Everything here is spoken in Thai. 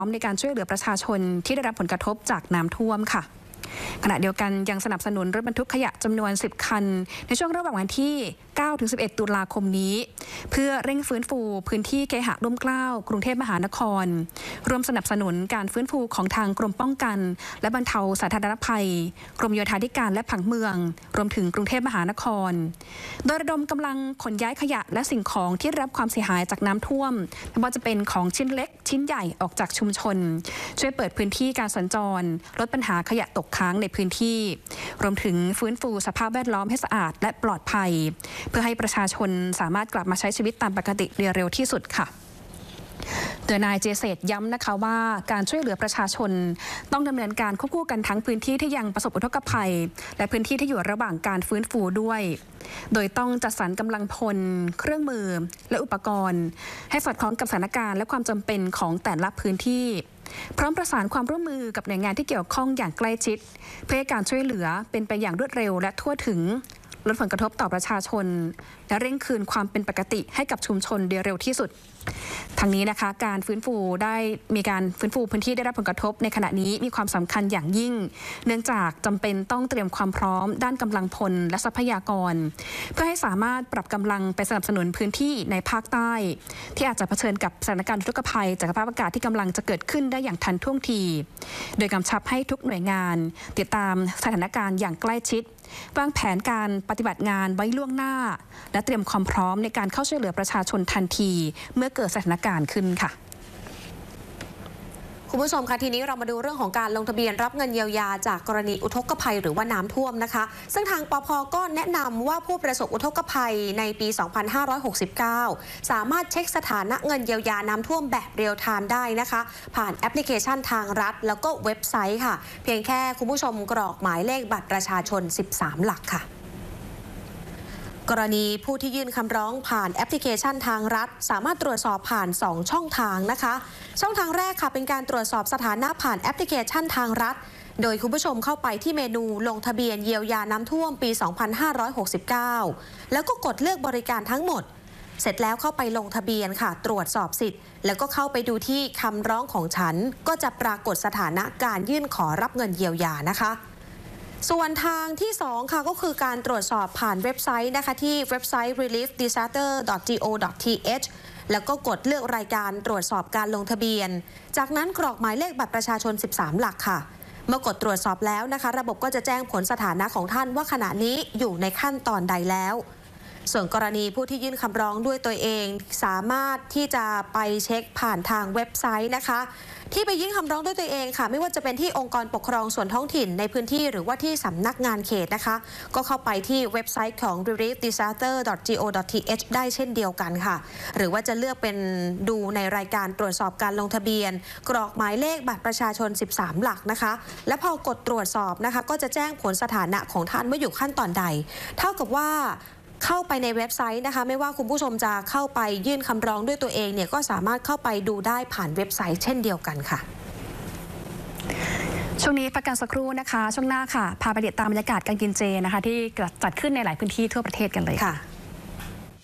ในการช่วยเหลือประชาชนที่ได้รับผลกระทบจากน้ำท่วมค่ะขณะเดียวกันยังสนับสนุนรถบรรทุกขยะจำนวน10คันในช่วงระหว่างวันที่9-11 ตุลาคมนี้เพื่อเร่งฟื้นฟูพื้นที่เคหะร่มเกล้ากรุงเทพมหานครร่วมสนับสนุนการฟื้นฟูของทางกรมป้องกันและบรรเทาสาธารณภัยกรมโยธาธิการและผังเมืองรวมถึงกรุงเทพมหานครโดยระดมกำลังขนย้ายขยะและสิ่งของที่ได้รับความเสียหายจากน้ำท่วมไม่ว่าจะเป็นของชิ้นเล็กชิ้นใหญ่ออกจากชุมชนช่วยเปิดพื้นที่การสัญจรลดปัญหาขยะตกค้างในพื้นที่รวมถึงฟื้นฟูสภาพแวดล้อมให้สะอาดและปลอดภัยเพื่อให้ประชาชนสามารถกลับมาใช้ชีวิตตามปกติเร็วที่สุดค่ะโดยนายเจเศษย้ำนะคะว่าการช่วยเหลือประชาชนต้องดำเนินการควบคู่กันทั้งพื้นที่ที่ยังประสบอุทกภัยและพื้นที่ที่อยู่ระหว่างการฟื้นฟูด้วยโดยต้องจัดสรรกำลังพลเครื่องมือและอุปกรณ์ให้สอดคล้องกับสถานการณ์และความจำเป็นของแต่ละพื้นที่พร้อมประสานความร่วมมือกับหน่วยงานที่เกี่ยวข้องอย่างใกล้ชิดเพื่อให้การช่วยเหลือเป็นไปอย่างรวดเร็วและทั่วถึงลดผลกระทบต่อประชาชนและเร่งคืนความเป็นปกติให้กับชุมชนโดยเร็วที่สุดทั้งนี้นะคะการฟื้นฟูมีการฟื้นฟูพื้นที่ได้รับผลกระทบในขณะนี้มีความสำคัญอย่างยิ่งเนื่องจากจำเป็นต้องเตรียมความพร้อมด้านกำลังพลและทรัพยากรเพื่อให้สามารถปรับกำลังไปสนับสนุนพื้นที่ในภาคใต้ที่อาจจะเผชิญกับสถานการณ์อุทกภัยจากสภาพอากาศที่กำลังจะเกิดขึ้นได้อย่างทันท่วงทีโดยกำชับให้ทุกหน่วยงานติดตามสถานการณ์อย่างใกล้ชิดวางแผนการปฏิบัติงานไว้ล่วงหน้าและเตรียมความพร้อมในการเข้าช่วยเหลือประชาชนทันทีเมื่อเกิดสถานการณ์ขึ้นค่ะคุณผู้ชมคะทีนี้เรามาดูเรื่องของการลงทะเบียนรับเงินเยียวยาจากกรณีอุทกภัยหรือว่าน้ำท่วมนะคะซึ่งทางปภ.ก็แนะนำว่าผู้ประสบอุทกภัยในปี 2569 สามารถเช็คสถานะเงินเยียวยาน้ำท่วมแบบเรียลไทม์ได้นะคะผ่านแอปพลิเคชันทางรัฐแล้วก็เว็บไซต์ค่ะเพียงแค่คุณผู้ชมกรอกหมายเลขบัตรประชาชน13 หลักค่ะกรณีผู้ที่ยื่นคำร้องผ่านแอปพลิเคชันทางรัฐสามารถตรวจสอบผ่าน2ช่องทางนะคะช่องทางแรกค่ะเป็นการตรวจสอบสถานะผ่านแอปพลิเคชันทางรัฐโดยคุณผู้ชมเข้าไปที่เมนูลงทะเบียนเยียวยาน้ำท่วมปี 2569 แล้วก็กดเลือกบริการทั้งหมดเสร็จแล้วเข้าไปลงทะเบียนค่ะตรวจสอบสิทธิ์แล้วก็เข้าไปดูที่คำร้องของฉันก็จะปรากฏสถานะการยื่นขอรับเงินเยียวยานะคะส่วนทางที่2ค่ะก็คือการตรวจสอบผ่านเว็บไซต์นะคะที่เว็บไซต์ reliefdisaster.go.th แล้วก็กดเลือกรายการตรวจสอบการลงทะเบียนจากนั้นกรอกหมายเลขบัตรประชาชน13 หลักค่ะเมื่อกดตรวจสอบแล้วนะคะระบบก็จะแจ้งผลสถานะของท่านว่าขณะนี้อยู่ในขั้นตอนใดแล้วส่วนกรณีผู้ที่ยื่นคำร้องด้วยตัวเองสามารถที่จะไปเช็คผ่านทางเว็บไซต์นะคะที่ไปยื่นคำร้องด้วยตัวเองค่ะไม่ว่าจะเป็นที่องค์กรปกครองส่วนท้องถิ่นในพื้นที่หรือว่าที่สำนักงานเขตนะคะก็เข้าไปที่เว็บไซต์ของ reliefdisaster.go.th ได้เช่นเดียวกันค่ะหรือว่าจะเลือกเป็นดูในรายการตรวจสอบการลงทะเบียนกรอกหมายเลขบัตรประชาชน13 หลักนะคะและพอกดตรวจสอบนะคะก็จะแจ้งผลสถานะของท่านว่าอยู่ขั้นตอนใดเท่ากับว่าเข้าไปในเว็บไซต์นะคะไม่ว่าคุณผู้ชมจะเข้าไปยื่นคำร้องด้วยตัวเองเนี่ยก็สามารถเข้าไปดูได้ผ่านเว็บไซต์เช่นเดียวกันค่ะช่วงนี้พักกันสักครู่นะคะช่วงหน้าค่ะพาไปติดตามบรรยากาศการกินเจนะคะที่จัดขึ้นในหลายพื้นที่ทั่วประเทศกันเลยค่ะ